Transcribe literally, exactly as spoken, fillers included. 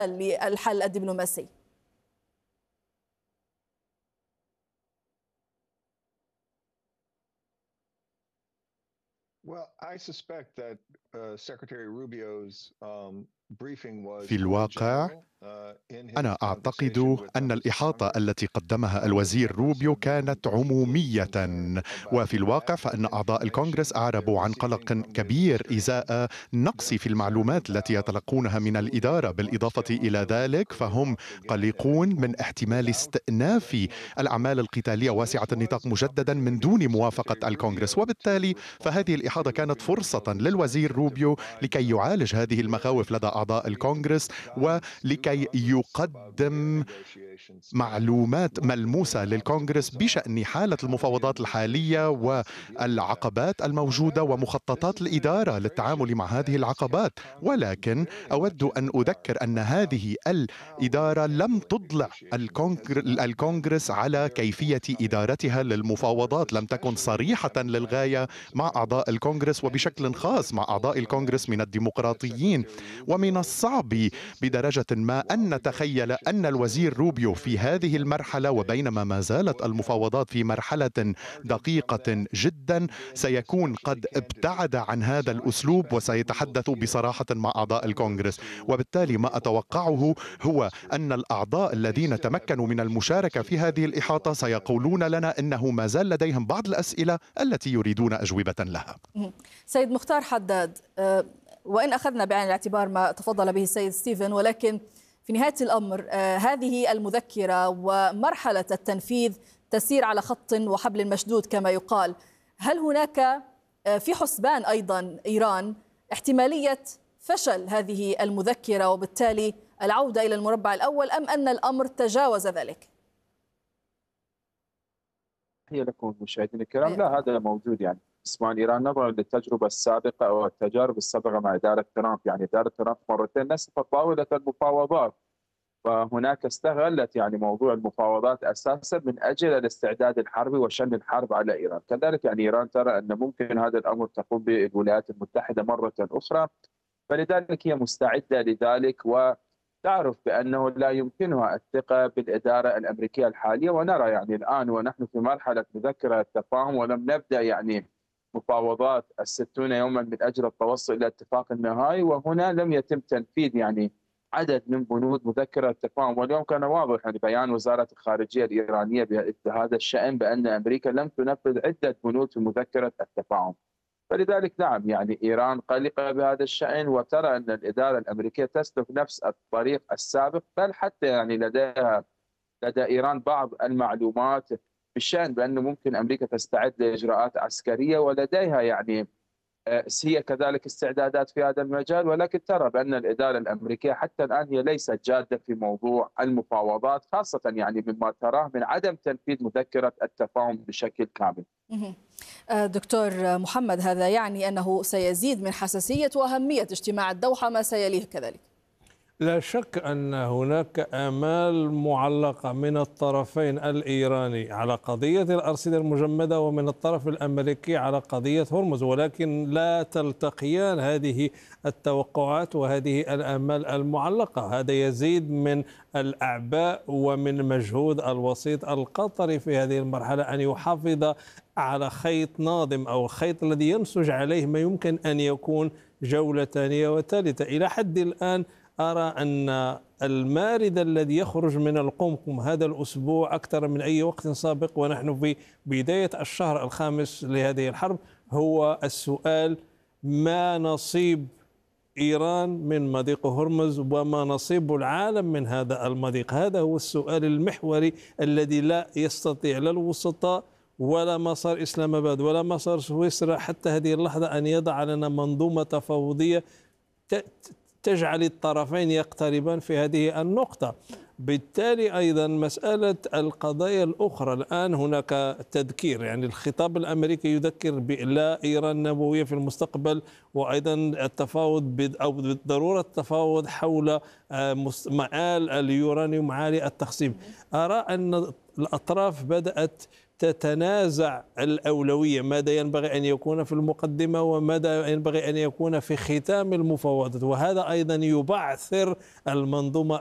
للحل الدبلوماسي؟ في الواقع أنا أعتقد أن الإحاطة التي قدمها الوزير روبيو كانت عمومية، وفي الواقع فإن أعضاء الكونغرس أعربوا عن قلق كبير إزاء نقص في المعلومات التي يتلقونها من الإدارة. بالإضافة إلى ذلك فهم قلقون من احتمال استئناف الأعمال القتالية واسعة النطاق مجددا من دون موافقة الكونغرس، وبالتالي فهذه الإحاطة كانت فرصة للوزير روبيو لكي يعالج هذه المخاوف لدى أعضاء الكونغرس ولكي يقدم قدم معلومات ملموسة للكونغرس بشأن حالة المفاوضات الحالية والعقبات الموجودة ومخططات الإدارة للتعامل مع هذه العقبات. ولكن أود أن أذكر أن هذه الإدارة لم تضلع الكونغرس على كيفية إدارتها للمفاوضات، لم تكن صريحة للغاية مع أعضاء الكونغرس وبشكل خاص مع أعضاء الكونغرس من الديمقراطيين. ومن الصعب بدرجة ما أن نتخيل أن الوزير روبيو في هذه المرحلة وبينما ما زالت المفاوضات في مرحلة دقيقة جدا سيكون قد ابتعد عن هذا الأسلوب وسيتحدث بصراحة مع أعضاء الكونغرس. وبالتالي ما أتوقعه هو أن الأعضاء الذين تمكنوا من المشاركة في هذه الإحاطة سيقولون لنا إنه ما زال لديهم بعض الأسئلة التي يريدون أجوبة لها. سيد مختار حداد، وإن أخذنا بعين الاعتبار ما تفضل به السيد ستيفن، ولكن في نهاية الأمر هذه المذكرة ومرحلة التنفيذ تسير على خط وحبل مشدود كما يقال. هل هناك في حسبان أيضا إيران احتمالية فشل هذه المذكرة وبالتالي العودة إلى المربع الأول، أم أن الأمر تجاوز ذلك؟ هي لكم مشاهدينا الكرام، لا هذا موجود يعني اسمان إيران نظرا للتجربة السابقة أو التجارب السابقة مع إدارة ترامب. يعني إدارة ترامب مرتين نسفت طاولة المفاوضات، فهناك استغلت يعني موضوع المفاوضات أساسا من أجل الاستعداد الحربي وشن الحرب على إيران. كذلك يعني إيران ترى أن ممكن هذا الأمر تقوم به الولايات المتحدة مرة أخرى، فلذلك هي مستعدة لذلك وتعرف بأنه لا يمكنها الثقة بالإدارة الأمريكية الحالية. ونرى يعني الآن ونحن في مرحلة مذكرة التفاهم ولم نبدأ يعني مفاوضات الستون يوما من أجل التوصل إلى اتفاق نهائي، وهنا لم يتم تنفيذ يعني عدد من بنود مذكرة التفاهم. واليوم كان واضح يعني بيان وزارة الخارجية الإيرانية بهذا الشأن بأن أمريكا لم تنفذ عدة بنود في مذكرة التفاهم. فلذلك نعم يعني إيران قلقة بهذا الشأن وترى أن الإدارة الأمريكية تسلك نفس الطريق السابق، بل حتى يعني لديها لدى إيران بعض المعلومات بالشأن بأنه ممكن أمريكا تستعد لإجراءات عسكرية، ولديها يعني هي كذلك استعدادات في هذا المجال. ولكن ترى بأن الإدارة الأمريكية حتى الآن هي ليست جادة في موضوع المفاوضات، خاصة يعني مما تراه من عدم تنفيذ مذكرة التفاهم بشكل كامل. دكتور محمد، هذا يعني أنه سيزيد من حساسية وأهمية اجتماع الدوحة ما سيليه كذلك؟ لا شك أن هناك آمال معلقة من الطرفين الإيراني على قضية الأرصدة المجمدة ومن الطرف الأمريكي على قضية هرمز، ولكن لا تلتقيان هذه التوقعات وهذه الآمال المعلقة. هذا يزيد من الأعباء ومن مجهود الوسيط القطري في هذه المرحلة أن يحافظ على خيط ناظم أو الخيط الذي ينسج عليه ما يمكن أن يكون جولة ثانية وثالثة. إلى حد الآن أرى أن المارد الذي يخرج من القمقم هذا الأسبوع أكثر من أي وقت سابق ونحن في بداية الشهر الخامس لهذه الحرب هو السؤال: ما نصيب إيران من مضيق هرمز وما نصيب العالم من هذا المضيق؟ هذا هو السؤال المحوري الذي لا يستطيع لا الوسطاء ولا مسار إسلام آباد ولا مسار سويسرا حتى هذه اللحظة أن يضع لنا منظومة تفاوضية تجعل الطرفين يقتربان في هذه النقطة. بالتالي أيضا مسألة القضايا الأخرى الآن هناك تذكير، يعني الخطاب الأمريكي يذكر بلا إيران نووية في المستقبل، وأيضا التفاوض أو ضرورة التفاوض حول مآل اليورانيوم عالي التخصيب. أرى أن الأطراف بدأت تتنازع الأولوية، ماذا ينبغي أن يكون في المقدمة وماذا ينبغي أن يكون في ختام المفاوضات، وهذا أيضا يبعثر المنظومة